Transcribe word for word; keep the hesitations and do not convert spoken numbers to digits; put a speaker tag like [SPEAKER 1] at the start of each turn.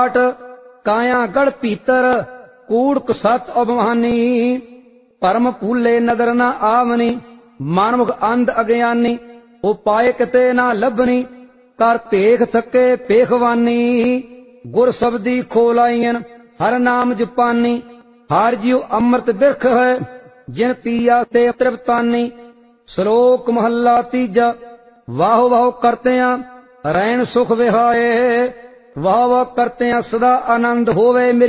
[SPEAKER 1] ਕਾਇਆ ਗੜ ਭੀਤਰ ਕੂੜ ਸਤ ਅਭਮਾਨੀ। ਪਰਮ ਭੂਲੇ ਨਦਰ ਨਾ ਆਵਨੀ ਮਨਮੁਖ ਅੰਧ ਅਗਿਆਨੀ। ਉਹ ਪਾਏ ਕਿਤੇ ਨਾ ਲੱਭਣੀ ਕਰ ਭੇਖ ਥੱਕੇ ਭੇਖਵਾਨੀ। ਗੁਰ ਸਬਦੀ ਖੋਲਾਈਨ ਹਰ ਨਾਮ ਜਪਾਨੀ। ਹਰ ਜੀਉ ਅੰਮ੍ਰਿਤ ਬਿਰਖ ਹੈ ਜਿਨ ਪੀਆ ਤੇ ਤ੍ਰਿਪਤਾਨੀ। ਸ਼ਲੋਕ ਮਹੱਲਾ ਤੀਜਾ। ਵਾਹ ਵਾਹ ਕਰਤਿਆਂ ਰੈਣ ਸੁਖ ਵਿਹਾਏ। ਵਾਹ ਵਾਹ ਕਰਤਿਆਂ ਸਦਾ ਆਨੰਦ ਹੋਵੇ ਮੇਰੀ